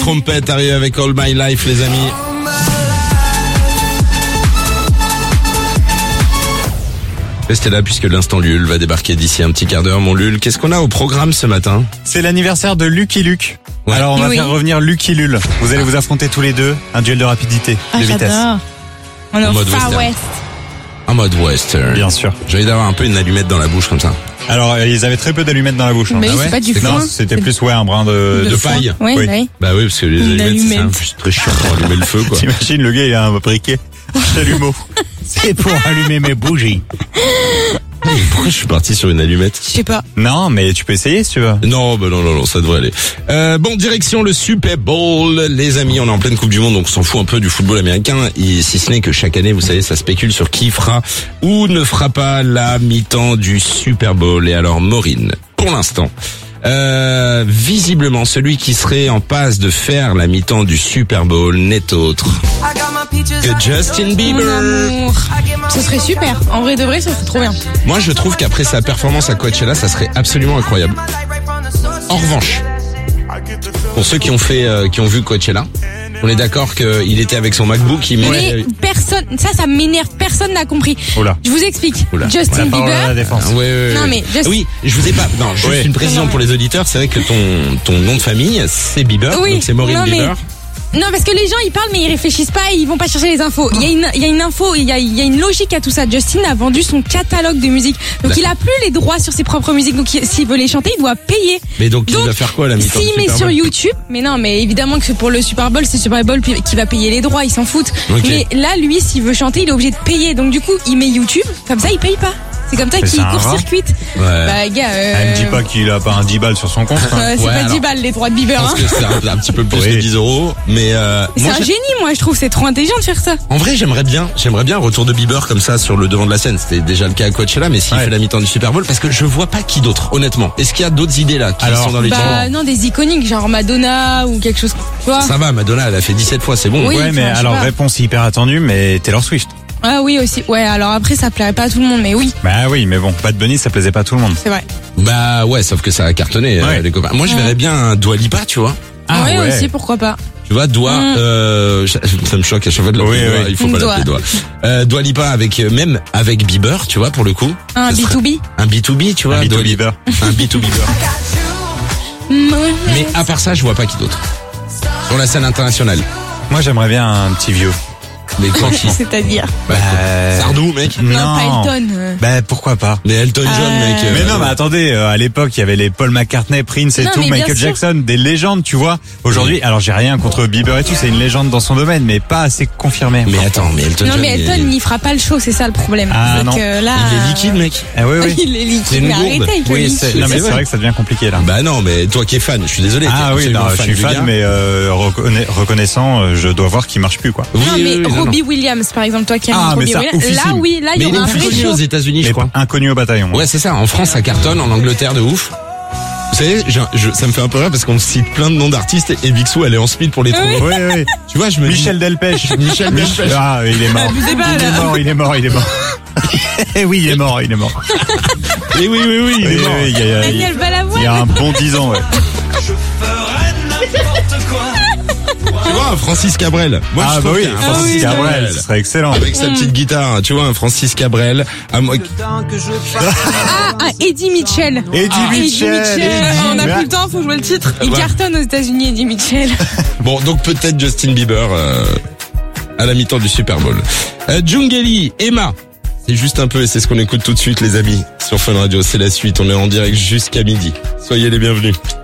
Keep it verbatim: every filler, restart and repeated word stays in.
Trompette arrive avec All My Life, les amis. Restez là puisque l'instant Lul va débarquer d'ici un petit quart d'heure. Mon Lul, qu'est-ce qu'on a au programme ce matin? C'est l'anniversaire de Lucky Luke. Ouais. Alors on va Oui. faire revenir Lucky Lul. Vous allez vous affronter tous les deux, un duel de rapidité, Ah, de vitesse. j'adore. On est En au mode Far western. West. En mode western. Bien sûr. J'ai envie d'avoir un peu une allumette dans la bouche comme ça. Alors euh, ils avaient très peu d'allumettes dans la bouche. hein. Mais Ah oui, ouais c'est pas du C'est- Non, foin. c'était C'est plus ouais un brin de, de de foin. paille. Oui, Oui. bah oui. Bah oui, parce que les Une allumettes, c'est, allumette. un- c'est très chiant pour allumer le feu, quoi. T'imagines le gars il a un briquet. Chalumeau. C'est pour allumer mes bougies. Pourquoi je suis parti sur une allumette? Je sais pas. Non, mais tu peux essayer si tu veux. Non, bah non, non, non, ça devrait aller. Euh, bon, direction le Super Bowl, les amis. On est en pleine Coupe du Monde, donc on s'en fout un peu du football américain. Et si ce n'est que chaque année, vous savez, ça spécule sur qui fera ou ne fera pas la mi-temps du Super Bowl. Et alors, Maureen, pour l'instant, euh, visiblement, celui qui serait en passe de faire la mi-temps du Super Bowl n'est autre que Justin Mon Bieber. amour. Ce serait super. En vrai de vrai, ça serait trop bien. Moi, je trouve qu'après sa performance à Coachella, ça serait absolument incroyable. En revanche, pour ceux qui ont fait, euh, qui ont vu Coachella, on est d'accord qu'il était avec son MacBook, il met... Mais personne, ça, ça m'énerve. Personne n'a compris. Oula. Je vous explique. Oula. Justin La parole à la Bieber. défense. Ah, ouais, ouais, Non, ouais. mais Just- Oui, je vous ai pas... Non, juste Ouais. une précision pour les auditeurs, c'est vrai que ton, ton nom de famille, c'est Bieber, Oui, donc c'est Maureen non, mais- Bieber. Non, parce que les gens, ils parlent, mais ils réfléchissent pas, ils vont pas chercher les infos. Il y a une, il y a une info, il y a, il y a une logique à tout ça. Justin a vendu son catalogue de musique. Donc, il a plus les droits sur ses propres musiques. Donc, il- s'il veut les chanter, il doit payer. Mais donc, il Donc, va faire quoi à la mi-temps du S'il met Super sur Bowl? YouTube, mais non, mais évidemment que pour le Super Bowl, c'est Super Bowl qui va payer les droits, ils s'en foutent. Ok. Mais là, lui, s'il veut chanter, il est obligé de payer. Donc, du coup, il met YouTube, comme ça, il paye pas. C'est comme ça Mais qu'il c'est un court-circuite. Ouais. Bah, gars, euh... Elle me dit pas qu'il a pas un dix balles sur son compte. hein. euh, c'est Ouais, pas alors. dix balles les droits de Bieber, Je pense hein. que c'est un, un petit peu plus Oui. que dix euros, mais euh, C'est moi, un j'ai- génie, moi, je trouve. C'est trop intelligent de faire ça. en vrai, j'aimerais bien, j'aimerais bien un retour de Bieber comme ça sur le devant de la scène. C'était déjà le cas à Coachella, mais s'il Ouais. fait la mi-temps du Super Bowl, parce que je vois pas qui d'autre, honnêtement. Est-ce qu'il y a d'autres idées là qui Alors, sont dans les Bah, tiroirs non, des iconiques, genre Madonna ou quelque chose. Tu vois? Ça va, Madonna, elle a fait dix-sept fois, c'est bon. Oui. Ouais, mais enfin, je sais alors pas. réponse hyper attendue, mais Taylor Swift. Ah oui, aussi. Ouais, alors après, ça plairait pas à tout le monde, mais oui, Bah oui, mais bon, Bad Bunny, ça plaisait pas à tout le monde. c'est vrai. Bah ouais, sauf que ça a cartonné, euh, Ouais. les copains. Moi, je Ouais. verrais bien un Dua Lipa, tu vois. Ah ouais, ouais. aussi, pourquoi pas. Tu vois, Dua, Mm. euh, ça me choque à chaque fois de l'appeler Oui, Dua, oui. il faut pas Dua. l'appeler Dua. Euh, Dua Lipa avec, euh, même avec Bieber, tu vois, pour le coup. Un Ça B serait- deux B. Un B deux B, tu vois. Un B deux Dua B Lipa. Un B deux B Bieber. Mais à part ça, je vois pas qui d'autre. Sur la scène internationale. Moi, j'aimerais bien un petit vieux. Mais franchement. C'est-à-dire. Bah, Bah, Sardou, mec. Non, pas Elton. euh. Bah pourquoi pas. Mais Elton John, Euh, mec. euh, Mais non, mais attendez, euh, à l'époque, il y avait les Paul McCartney, Prince et Non, tout, mais bien Michael sûr. Jackson, des légendes, tu vois. Aujourd'hui, alors j'ai rien contre Bieber et tout, c'est une légende dans son domaine, mais pas assez confirmé. Mais attends, mais Elton Non, John. mais il- Elton, il fera pas le show, c'est ça le problème. Ah, C'est non. que là. il est liquide, mec. Ah oui, oui. Il est liquide. C'est une Mais gourde. arrêtez avec le Oui, liquide. c'est, non mais c'est c'est vrai. vrai que ça devient compliqué là. Bah non, mais toi qui es fan, je suis désolé. t'es Ah oui, absolument non, je suis du fan, gars. mais euh, reconna- reconnaissant, euh, je dois voir qu'il marche plus quoi. Oui, Non, oui, mais oui, non, Robbie non. Williams, par exemple, toi qui aimes Ah, mais Robbie ça, Williams. oufissime. Là, oui, là, il Mais y il est aura un vrai connu show. aux États-Unis, je Mais crois. inconnu au bataillon. Ouais, c'est ça. En France, ça cartonne. En Angleterre, de ouf. Vous savez, je, je- ça me fait un peu rire parce qu'on cite plein de noms d'artistes et Bixou, elle est en speed pour les trouver. Oui, oui, oui. Tu vois, je me dis- Michel Delpech. Michel Delpech. Ah, il est mort. Abusez pas, Il est là. mort, il est mort, il est mort. Eh oui, il est mort, il est mort. Et oui, oui, oui, il Oui, est mort. oui, il y a, il y a- Daniel Balavoine. il y a un bon dix ans, ouais. Tu vois, un Francis Cabrel. Moi, Ah je bah trouve oui, qu'il y a un Francis oui, Cabrel, ce serait excellent. avec sa petite guitare, tu vois, un Francis Cabrel. À moi, Ah, ah, Eddie Mitchell. Eddie Ah, Mitchell. Eddie Mitchell. On a plus le temps, faut jouer le titre. Il Ouais. cartonne aux États-Unis, Eddie Mitchell. Bon, donc peut-être Justin Bieber euh, à la mi-temps du Super Bowl. Euh, Djungeli, Emma. C'est juste un peu et c'est ce qu'on écoute tout de suite, les amis. Sur Fun Radio, c'est la suite. On est en direct jusqu'à midi. Soyez les bienvenus.